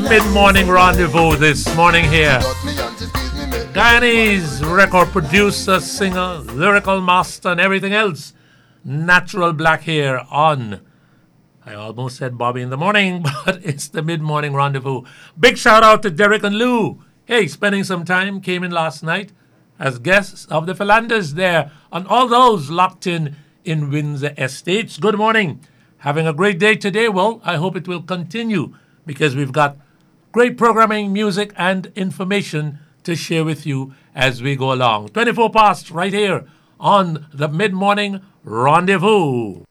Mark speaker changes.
Speaker 1: mid-morning rendezvous this morning here. Guyanese record producer, singer, lyrical master, and everything else. Natural black hair on. I almost said Bobby in the morning, but it's the mid-morning rendezvous. Big shout out to Derek and Lou. Hey, spending some time, came in last night as guests of the Philanders there, and all those locked in Windsor Estates. Good morning. Having a great day today? Well, I hope it will continue because we've got great programming, music, and information to share with you as we go along. 24 past right here on the Mid-Morning Rendezvous.